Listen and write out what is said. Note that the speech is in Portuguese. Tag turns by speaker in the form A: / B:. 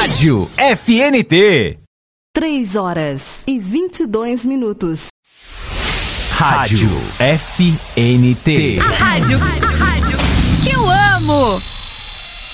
A: Rádio FNT.
B: 3h22.
A: Rádio FNT.
C: A rádio que eu amo.